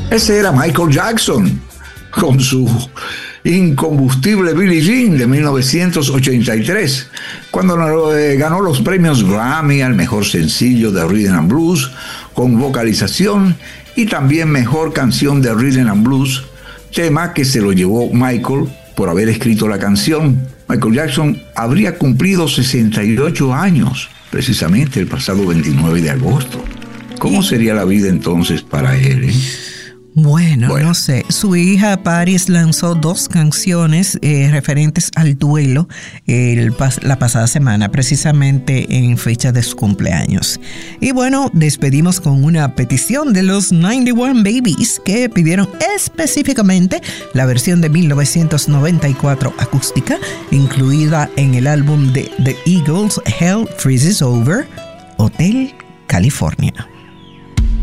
Ese era Michael Jackson, con su incombustible Billie Jean de 1983, cuando ganó los premios Grammy al mejor sencillo de Rhythm and Blues con vocalización y también mejor canción de Rhythm and Blues, tema que se lo llevó Michael por haber escrito la canción. Michael Jackson habría cumplido 68 años, precisamente el pasado 29 de agosto. ¿Cómo sería la vida entonces para él? Bueno, no sé. Su hija Paris lanzó 2 canciones referentes al duelo la pasada semana, precisamente en fecha de su cumpleaños. Y bueno, despedimos con una petición de los 91 Babies, que pidieron específicamente la versión de 1994 acústica, incluida en el álbum de The Eagles, Hell Freezes Over, Hotel California.